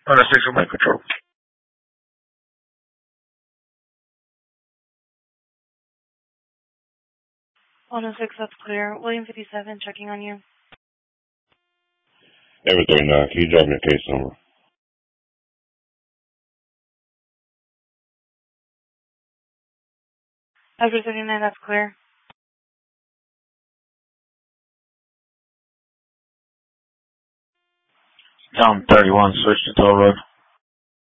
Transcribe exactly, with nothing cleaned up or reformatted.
one oh six with my control. one oh six, that's clear. William fifty-seven, checking on you. Ever thirty-nine, can you drop me a case number? Ever thirty-nine, that's clear. Down thirty-one, switch to toll road.